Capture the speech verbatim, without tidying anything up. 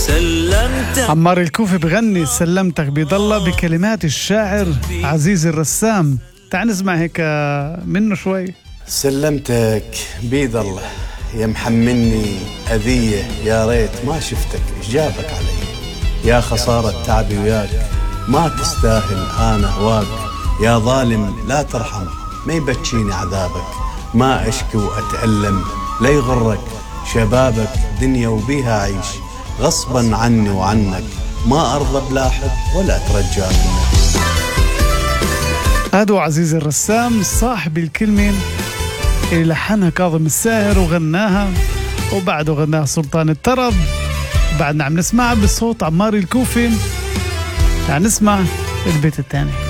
سلمتك. عمار الكوفي بغني سلمتك بيض الله بكلمات الشاعر عزيز الرسام. تعال نسمع هيك منه شوي. سلمتك بيض الله يا محملني أذية، يا ريت ما شفتك إيش جابك علي، يا خسارة تعبي وياك ما تستاهل أنا هواك، يا ظالم لا ترحم ما يبكيني عذابك، ما أشكي وأتألم لا يغرك شبابك، دنيا وبيها عيش غصبا عني وعنك، ما أرضى بلاحد ولا أترجى منك. هذا عزيز الرسام صاحب الكلمة اللي لحنها كاظم الساهر وغناها، وبعده غناها سلطان الطرب، بعدنا عم نسمعها بصوت عمار الكوفي. تعال نسمع البيت الثاني.